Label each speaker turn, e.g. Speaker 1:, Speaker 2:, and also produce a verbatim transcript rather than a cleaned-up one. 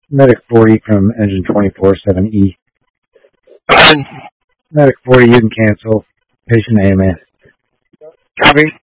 Speaker 1: Medic forty from engine twenty-four seven E.
Speaker 2: Go ahead.
Speaker 1: Medic forty, you can cancel. Patient A M A.
Speaker 2: Copy.